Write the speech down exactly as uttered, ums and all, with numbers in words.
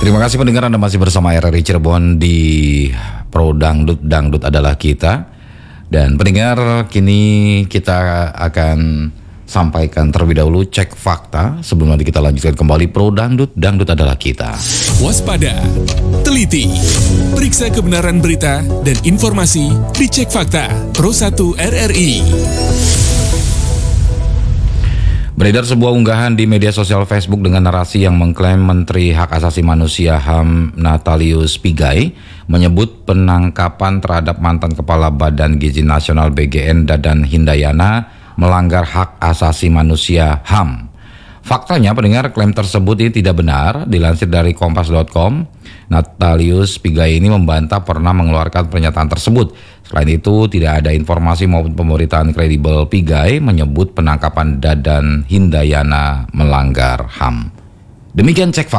Terima kasih pendengar, Anda masih bersama R R I Cirebon di Pro Dangdut, Dangdut adalah kita. Dan pendengar, kini kita akan sampaikan terlebih dahulu cek fakta sebelum nanti kita lanjutkan kembali Pro Dangdut, Dangdut adalah kita. Waspada, teliti, periksa kebenaran berita dan informasi di Cek Fakta Pro satu R R I. Beredar sebuah unggahan di media sosial Facebook dengan narasi yang mengklaim Menteri Hak Asasi Manusia H A M Natalius Pigai menyebut penangkapan terhadap mantan Kepala Badan Gizi Nasional B G N Dadan Hindayana melanggar hak asasi manusia H A M. Faktanya pendengar, klaim tersebut ini tidak benar. Dilansir dari kompas titik com, Natalius Pigai ini membantah pernah mengeluarkan pernyataan tersebut. Selain itu, tidak ada informasi maupun pemberitaan kredibel Pigai menyebut penangkapan Dadan Hindayana melanggar H A M. Demikian cek fakta.